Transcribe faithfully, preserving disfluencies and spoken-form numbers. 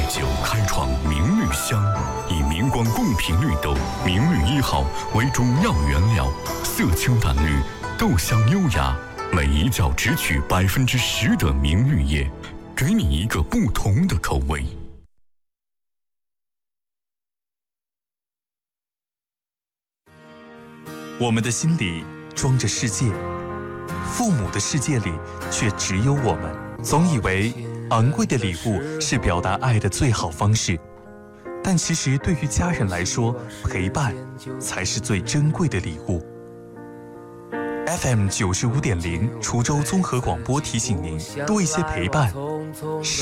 酒开创明绿香，以明光贡品绿豆明绿一号为主要原料，色清淡绿，豆香优雅，每一角只取百分之十的明绿叶，给你一个不同的口味。 我们的心里装着世界，父母的世界里却只有我们。总以为昂贵的礼物是表达爱的最好方式，但其实对于家人来说，陪伴才是最珍贵的礼物。F M 九十五点零，滁州综合广播提醒您：多一些陪伴。